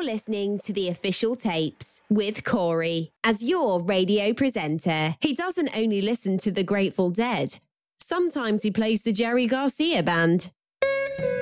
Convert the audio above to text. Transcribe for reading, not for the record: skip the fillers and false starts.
listening to the official tapes with Corey as your radio presenter. He doesn't only listen to the Grateful Dead. Sometimes he plays the Jerry Garcia Band.